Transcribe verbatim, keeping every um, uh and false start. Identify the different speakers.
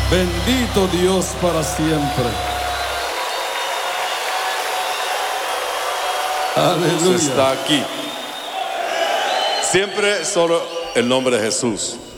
Speaker 1: Bendito Dios para siempre. Aleluya.
Speaker 2: Está aquí. Siempre solo el nombre de Jesús.